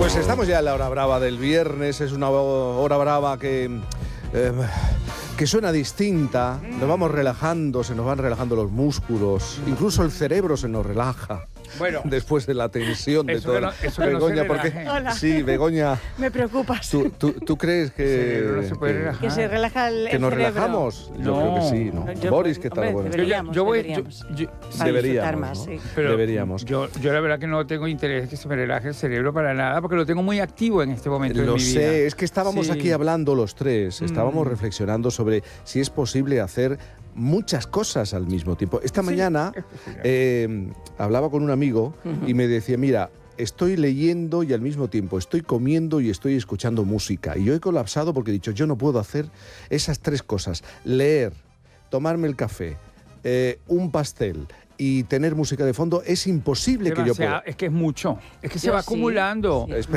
Pues estamos ya en la hora brava del viernes, es una hora brava que suena distinta, nos vamos relajando, se nos van relajando los músculos, incluso el cerebro se nos relaja. Bueno, después de la tensión de todo. Begoña, no porque Hola. sí, Begoña. Me preocupas. ¿Tú crees que no se puede relajar? Que se relaja el que nos cerebro. relajamos? Yo No. creo que sí, ¿no? Yo- Boris, ¿qué tal? hombre, Buenas deberíamos, Yo voy- deberíamos. yo- Para disfrutar deberíamos, más, ¿no? sí. Pero Deberíamos. Yo la verdad que no tengo interés que se me relaje el cerebro para nada, porque lo tengo muy activo en este momento de Lo mi vida. sé, es que estábamos Sí. aquí hablando los tres, estábamos reflexionando sobre si es posible hacer muchas cosas al mismo tiempo. Esta Sí, mañana es posible. hablaba con un amigo y me decía, mira, estoy leyendo y al mismo tiempo estoy comiendo y estoy escuchando música. Y yo he colapsado porque he dicho, yo no puedo hacer esas tres cosas. Leer, tomarme el café, un pastel y tener música de fondo, es imposible que yo Demasiado, pueda. es que es mucho, es que se Yo va sí, acumulando. sí.